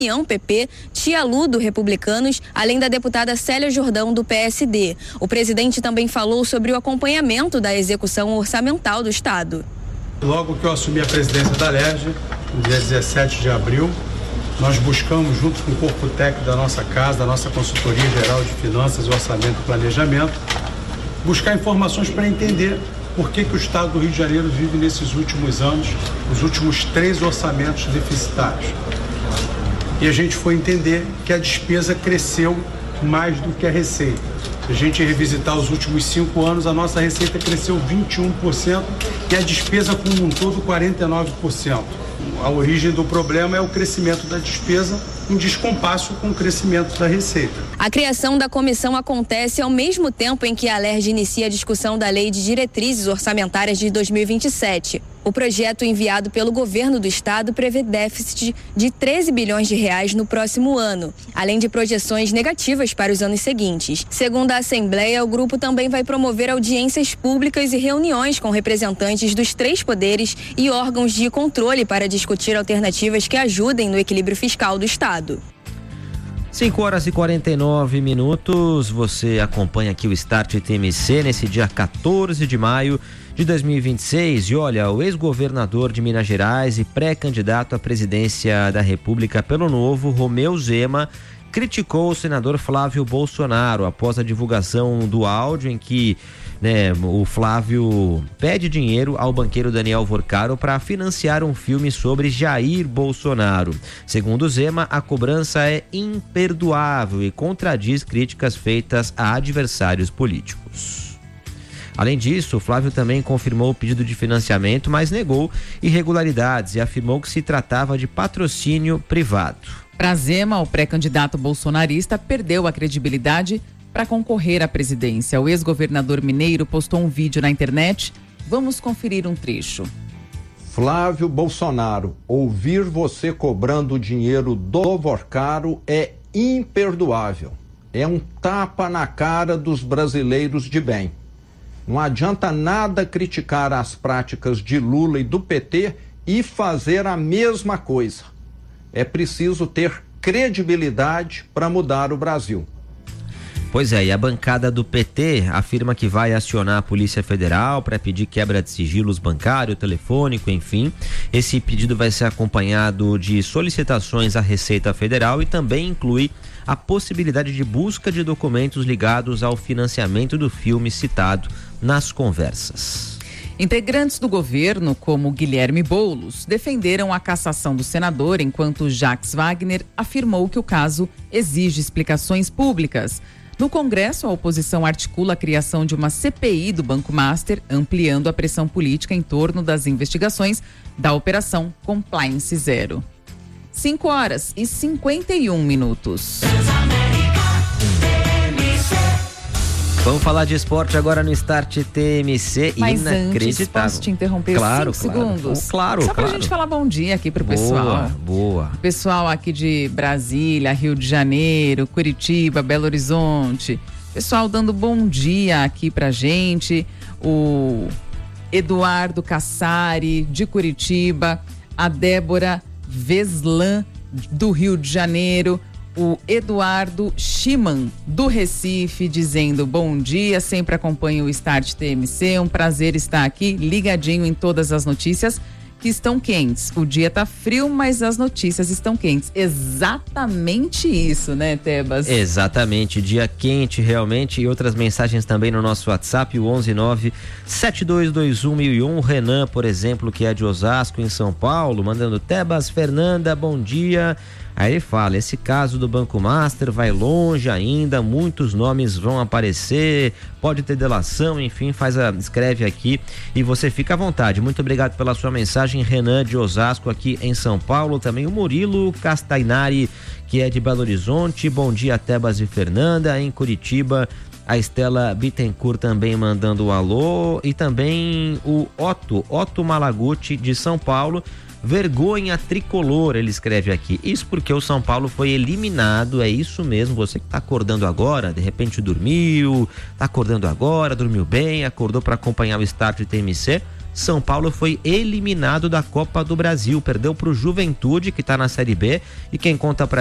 União, PP, Tia Lu, do Republicanos, além da deputada Célia Jordão, do PSD. O presidente também falou sobre o acompanhamento da execução orçamental do Estado. Logo que eu assumi a presidência da Alerj, no dia 17 de abril, nós buscamos, junto com o corpo técnico da nossa casa, da nossa Consultoria Geral de Finanças, Orçamento e Planejamento, buscar informações para entender por que o Estado do Rio de Janeiro vive nesses últimos anos, os últimos 3 orçamentos deficitários. E a gente foi entender que a despesa cresceu mais do que a receita. Se a gente revisitar os últimos 5 anos, a nossa receita cresceu 21% e a despesa como um todo 49%. A origem do problema é o crescimento da despesa em descompasso com o crescimento da receita. A criação da comissão acontece ao mesmo tempo em que a Alerj inicia a discussão da Lei de Diretrizes Orçamentárias de 2027. O projeto enviado pelo governo do estado prevê déficit de 13 bilhões de reais no próximo ano, além de projeções negativas para os anos seguintes. Segundo a Assembleia, o grupo também vai promover audiências públicas e reuniões com representantes dos 3 poderes e órgãos de controle para discutir alternativas que ajudem no equilíbrio fiscal do estado. 5h49, você acompanha aqui o Start TMC nesse dia 14 de maio de 2026 e olha, o ex-governador de Minas Gerais e pré-candidato à presidência da República pelo Novo, Romeu Zema, criticou o senador Flávio Bolsonaro após a divulgação do áudio em que o Flávio pede dinheiro ao banqueiro Daniel Vorcaro para financiar um filme sobre Jair Bolsonaro. Segundo Zema, a cobrança é imperdoável e contradiz críticas feitas a adversários políticos. Além disso, Flávio também confirmou o pedido de financiamento, mas negou irregularidades e afirmou que se tratava de patrocínio privado. Para Zema, o pré-candidato bolsonarista perdeu a credibilidade para concorrer à presidência. O ex-governador mineiro postou um vídeo na internet. Vamos conferir um trecho. Flávio Bolsonaro, ouvir você cobrando dinheiro do Vorcaro é imperdoável. É um tapa na cara dos brasileiros de bem. Não adianta nada criticar as práticas de Lula e do PT e fazer a mesma coisa. É preciso ter credibilidade para mudar o Brasil. Pois é, e a bancada do PT afirma que vai acionar a Polícia Federal para pedir quebra de sigilos bancário, telefônico, enfim. Esse pedido vai ser acompanhado de solicitações à Receita Federal e também inclui a possibilidade de busca de documentos ligados ao financiamento do filme citado nas conversas. Integrantes do governo, como Guilherme Boulos, defenderam a cassação do senador, enquanto Jacques Wagner afirmou que o caso exige explicações públicas. No Congresso, a oposição articula a criação de uma CPI do Banco Master, ampliando a pressão política em torno das investigações da Operação Compliance Zero. 5h51. Vamos falar de esporte agora no Start TMC. Mas inacreditável. Antes, posso te interromper 5 segundos? Claro. Só pra gente falar bom dia aqui pro pessoal. Boa. O pessoal aqui de Brasília, Rio de Janeiro, Curitiba, Belo Horizonte. Pessoal dando bom dia aqui pra gente. O Eduardo Cassari, de Curitiba. A Débora Veslan, do Rio de Janeiro. O Eduardo Schimann, do Recife, dizendo bom dia, sempre acompanho o Start TMC, um prazer estar aqui, ligadinho em todas as notícias que estão quentes. O dia tá frio, mas as notícias estão quentes. Exatamente isso, né, Tebas? Exatamente, dia quente realmente, e outras mensagens também no nosso WhatsApp, o 11972211001. O Renan, por exemplo, que é de Osasco, em São Paulo, mandando: Tebas, Fernanda, bom dia. Aí ele fala: esse caso do Banco Master vai longe ainda, muitos nomes vão aparecer, pode ter delação, enfim, escreve aqui e você fica à vontade. Muito obrigado pela sua mensagem, Renan de Osasco, aqui em São Paulo. Também o Murilo Castainari, que é de Belo Horizonte. Bom dia, Tebas e Fernanda. Em Curitiba, a Estela Bittencourt também mandando um alô. E também o Otto Malaguti, de São Paulo. Vergonha tricolor, ele escreve aqui. Isso porque o São Paulo foi eliminado, é isso mesmo. Você que tá acordando agora, de repente dormiu, tá acordando agora, dormiu bem, acordou para acompanhar o Start TMC, São Paulo foi eliminado da Copa do Brasil, perdeu para o Juventude, que está na Série B, e quem conta pra